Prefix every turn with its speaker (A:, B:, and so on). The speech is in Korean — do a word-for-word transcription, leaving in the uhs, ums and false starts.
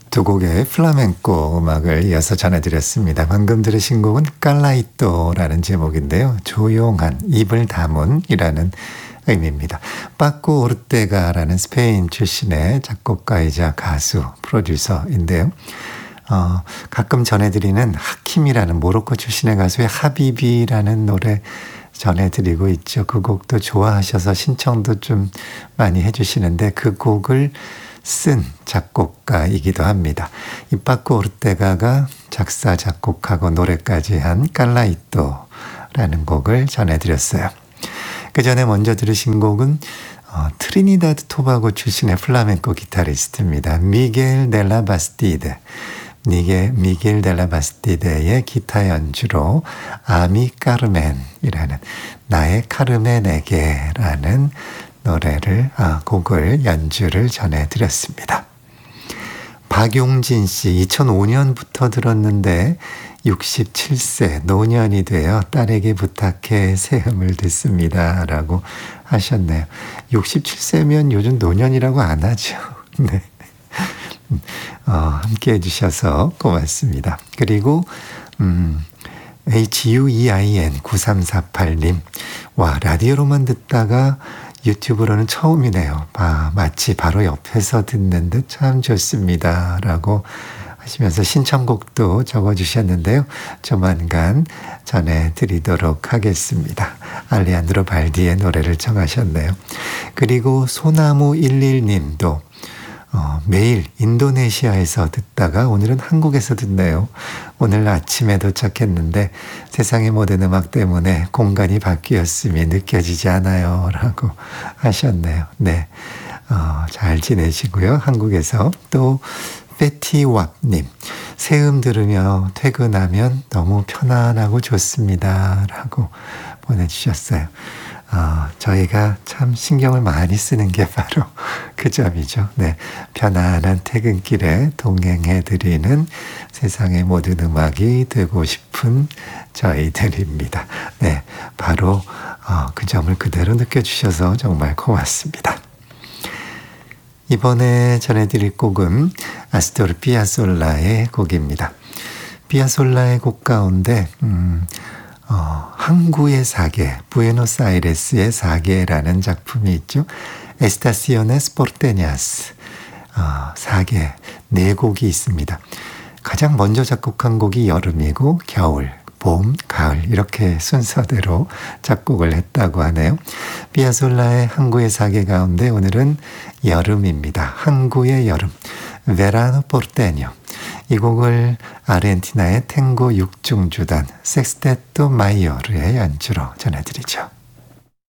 A: 두 곡의 플라멩코 음악을 이어서 전해드렸습니다. 방금 들으신 곡은 깔라이또라는 제목인데요. 조용한, 입을 다문이라는 의미입니다. 빠꾸 오르테가라는 스페인 출신의 작곡가이자 가수, 프로듀서인데요. 어, 가끔 전해드리는 하킴이라는 모로코 출신의 가수의 하비비라는 노래 전해드리고 있죠. 그 곡도 좋아하셔서 신청도 좀 많이 해주시는데 그 곡을 쓴 작곡가이기도 합니다. 이 빠꾸 오르테가가 작사, 작곡하고 노래까지 한 깔라이또라는 곡을 전해드렸어요. 그 전에 먼저 들으신 곡은 어, 트리니다드 토바고 출신의 플라멩코 기타리스트입니다. 미겔 델라 바스티데. 미게, 미겔 델라 바스티데의 기타 연주로 아미 카르멘이라는 나의 카르멘에게라는 노래를, 아, 곡을 연주를 전해드렸습니다. 박용진 씨, 이천오 년부터 들었는데 육십칠 세 노년이 되어 딸에게 부탁해 새 음을 듣습니다. 라고 하셨네요. 육십칠 세면 요즘 노년이라고 안 하죠. 네. 어, 함께 해주셔서 고맙습니다. 그리고, 음, 에이치유이아이엔 구삼사팔 님. 와, 라디오로만 듣다가 유튜브로는 처음이네요. 아, 마치 바로 옆에서 듣는 듯 참 좋습니다. 라고 하시면서 신청곡도 적어주셨는데요. 조만간 전해드리도록 하겠습니다. 알레한드로 발디의 노래를 청하셨네요. 그리고 소나무 일일 님도 어, 매일 인도네시아에서 듣다가 오늘은 한국에서 듣네요. 오늘 아침에 도착했는데 세상의 모든 음악 때문에 공간이 바뀌었음이 느껴지지 않아요. 라고 하셨네요. 네, 어, 잘 지내시고요. 한국에서 또 페티왑님, 새음 들으며 퇴근하면 너무 편안하고 좋습니다. 라고 보내주셨어요. 어, 저희가 참 신경을 많이 쓰는 게 바로 그 점이죠. 네, 편안한 퇴근길에 동행해드리는 세상의 모든 음악이 되고 싶은 저희들입니다. 네, 바로 어, 그 점을 그대로 느껴주셔서 정말 고맙습니다. 이번에 전해드릴 곡은 아스토르 피아솔라의 곡입니다. 피아솔라의 곡 가운데 음, 어, 항구의 사계, 부에노스아이레스의 사계라는 작품이 있죠. 에스타시오네스 포르테냐스, 어, 사계, 네 곡이 있습니다. 가장 먼저 작곡한 곡이 여름이고 겨울, 봄, 가을 이렇게 순서대로 작곡을 했다고 하네요. 피아솔라의 항구의 사계 가운데 오늘은 여름입니다. 항구의 여름, 베라노 포르테뇨. 이 곡을 아르헨티나의 탱고 육중주단 섹스테토 마이오르의 연주로 전해드리죠.